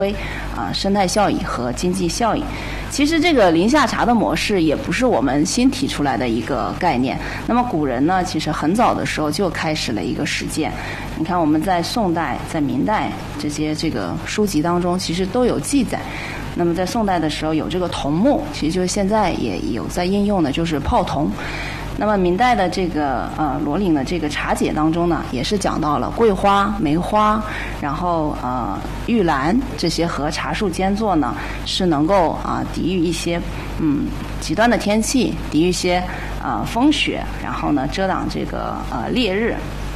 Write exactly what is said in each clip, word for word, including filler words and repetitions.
啊生态效益和经济效益。其实这个林下茶的模式也不是我们新提出来的一个概念，那么古人呢，其实很早的时候就开始了一个实践。你看我们在宋代、在明代这些这个书籍当中，其实都有记载。那么在宋代的时候有这个桐木，其实就是现在也有在应用的，就是泡桐。那么明代的这个呃罗岭的这个茶解当中呢，也是讲到了桂花、梅花，然后呃玉兰这些和茶树间作呢，是能够啊、呃、抵御一些嗯极端的天气，抵御一些啊、呃、风雪，然后呢遮挡这个呃烈日。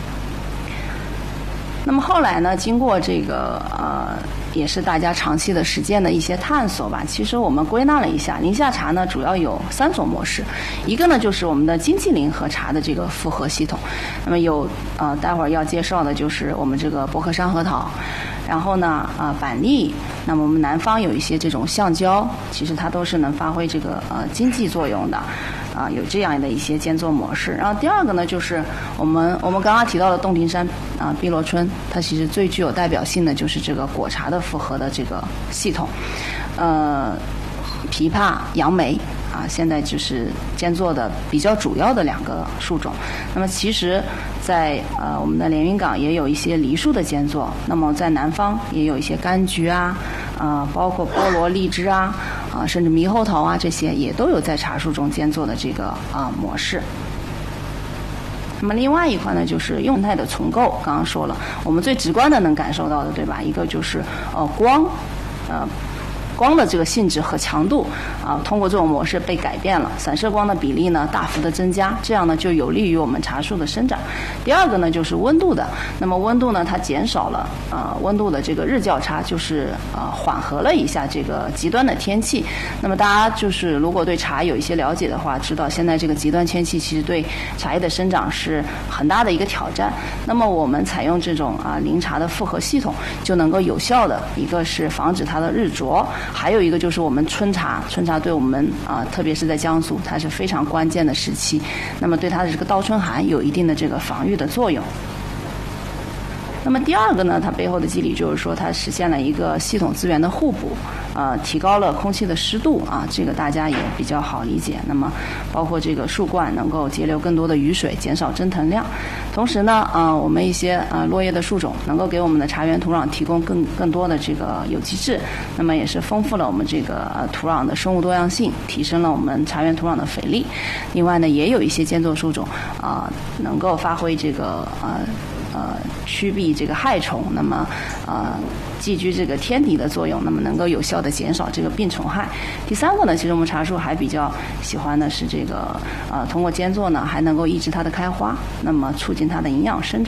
那么后来呢，经过这个呃，也是大家长期的实践的一些探索吧。其实我们归纳了一下，林下茶呢主要有三种模式，一个呢就是我们的金麒麟和茶的这个复合系统。那么有呃，待会儿要介绍的就是我们这个薄壳山核桃，然后呢啊、呃、板栗。那么我们南方有一些这种橡胶，其实它都是能发挥这个呃经济作用的。啊，有这样的一些间作模式。然后第二个呢，就是我们我们刚刚提到的洞庭山啊、碧螺春，它其实最具有代表性的就是这个果茶的复合的这个系统。呃，枇杷、杨梅啊，现在就是间作的比较主要的两个树种。那么其实在呃我们的连云港也有一些梨树的间作，那么在南方也有一些柑橘啊，呃包括菠萝、荔枝啊。啊，甚至猕猴桃啊，这些也都有在茶树中间作的这个啊模式。那么另外一块呢，就是用态的重构。刚刚说了，我们最直观的能感受到的，对吧？一个就是呃光，呃。光的这个性质和强度啊，通过这种模式被改变了，散射光的比例呢大幅的增加，这样呢就有利于我们茶树的生长。第二个呢就是温度的，那么温度呢它减少了呃温度的这个日较差，就是呃缓和了一下这个极端的天气。那么大家就是如果对茶有一些了解的话，知道现在这个极端天气其实对茶叶的生长是很大的一个挑战。那么我们采用这种啊林茶的复合系统，就能够有效的一个是防止它的日灼。还有一个就是我们春茶，春茶对我们啊、呃，特别是在江苏，它是非常关键的时期。那么对它的这个倒春寒有一定的这个防御的作用。那么第二个呢，它背后的机理就是说，它实现了一个系统资源的互补，呃，提高了空气的湿度啊，这个大家也比较好理解。那么包括这个树冠能够截留更多的雨水，减少蒸腾量。同时呢，啊、呃，我们一些呃落叶的树种能够给我们的茶园土壤提供更更多的这个有机质，那么也是丰富了我们这个呃土壤的生物多样性，提升了我们茶园土壤的肥力。另外呢，也有一些间作树种啊、呃，能够发挥这个呃。呃，驱避这个害虫，那么呃，寄居这个天敌的作用，那么能够有效的减少这个病虫害。第三个呢，其实我们茶树还比较喜欢的是这个呃，通过间作呢，还能够抑制它的开花，那么促进它的营养生长。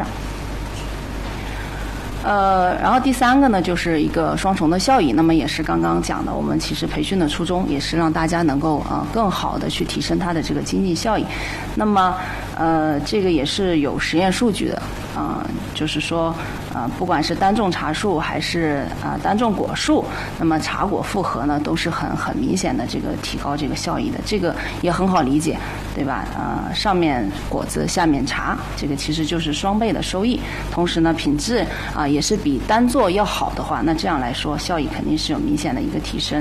呃，然后第三个呢，就是一个双重的效益。那么也是刚刚讲的，我们其实培训的初衷也是让大家能够呃更好的去提升它的这个经济效益。那么呃，这个也是有实验数据的啊、呃，就是说呃，不管是单种茶树还是啊、呃、单种果树，那么茶果复合呢，都是很很明显的这个提高这个效益的。这个也很好理解，对吧？呃，上面果子，下面茶，这个其实就是双倍的收益。同时呢，品质啊、呃、也是比单做要好的话，那这样来说，效益肯定是有明显的一个提升。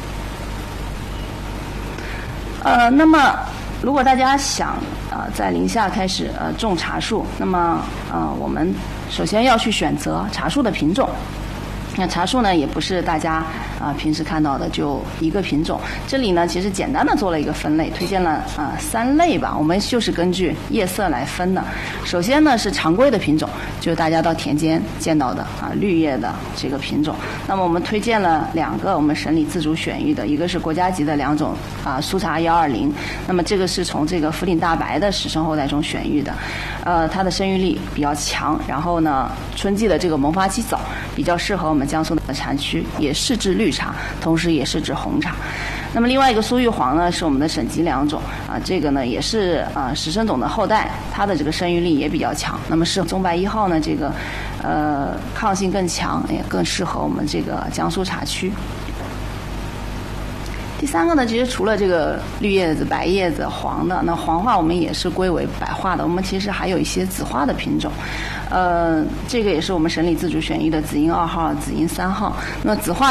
呃，那么如果大家想呃在林下开始呃种茶树，那么呃我们首先要去选择茶树的品种。那茶树呢，也不是大家啊、呃、平时看到的就一个品种。这里呢，其实简单的做了一个分类，推荐了啊、呃、三类吧。我们就是根据叶色来分的。首先呢是常规的品种，就是大家到田间见到的啊绿叶的这个品种。那么我们推荐了两个我们省里自主选育的，一个是国家级的两种啊苏茶幺二零。那么这个是从这个福鼎大白的始生后代中选育的，呃它的生育力比较强，然后呢春季的这个萌发期早，比较适合我们江苏的产区，也是制绿茶，同时也是制红茶。那么另外一个苏玉皇呢，是我们的省级两种啊，这个呢也是啊石生种的后代，它的这个生育力也比较强。那么是中白一号呢，这个呃抗性更强，也更适合我们这个江苏茶区。 第三个呢，其实除了这个绿叶子、白叶子、黄的，那黄化我们也是归为白化的。我们其实还有一些紫化的品种，呃，这个也是我们审理自主选育的紫英二号、紫英三号。那紫化